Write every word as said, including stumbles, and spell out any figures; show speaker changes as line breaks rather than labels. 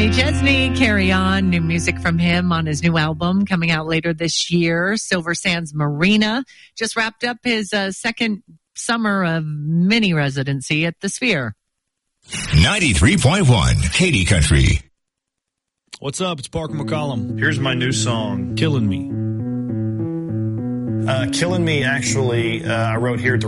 Kenny Chesney, Carry On, new music from him on his new album coming out later this year. Silver Sands Marina just wrapped up his uh, second summer of mini residency at the Sphere.
ninety-three point one Katy Country.
What's up? It's Parker McCollum.
Here's my new song,
Killing Me.
Uh, Killing Me, actually, uh, I wrote here at the